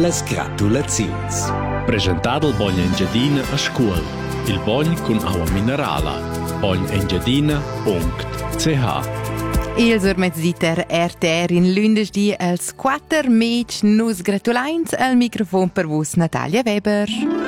las gratulaziuns. Presentado il Bogn Engiadina a scuol. Il Bogn con agua minerala. bognengiadina.ch. Il mezziter RTR in lunedì als 4 maig nus gratulains al microfon per vos Natalia Weber.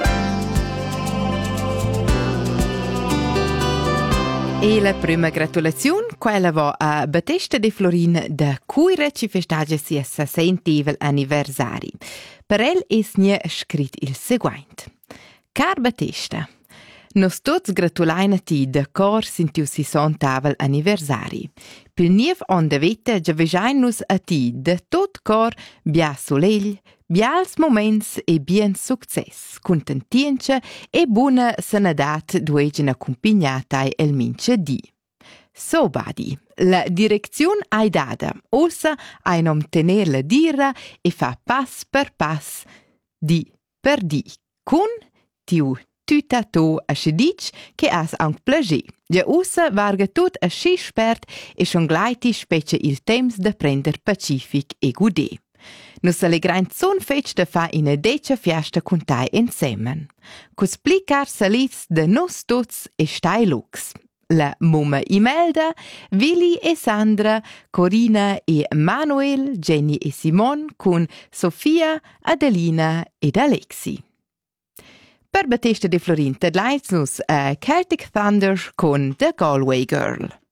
E la prima gratulazione, quella va a Battista de Florin da Cuira ci festeggia sia 60 anniversari. Per el es nie scrit il seguente. Car Battista, nos tots gratulaina ti da cor sintiu 60 anniversari. Pil niev on de veta giavejainus a ti da tot cor bia solegl, bials moments e bien success, contentienza e buona sanadat duegen accompagnatai el mince di. So badi, la direzione hai dada, ossa hai nom tener la dira e fa pass per pass, di per di, con tiu tutato a sedic che has anc plagé. Ja ossa varga tot a schi spert e schon gleiti specie il temps da prender pacific e gude. Nus allegrain zon fetg da fa ina decia fiesta cuntai ensemmen. Cos plicar salits de nos tots e stai lux. La mumma Imelda, Willi e Sandra, Corina e Manuel, Jenny e Simon, con Sofia, Adelina ed Alexi. Per Battista de Florin tedlaits nus a Celtic Thunder con The Galway Girl.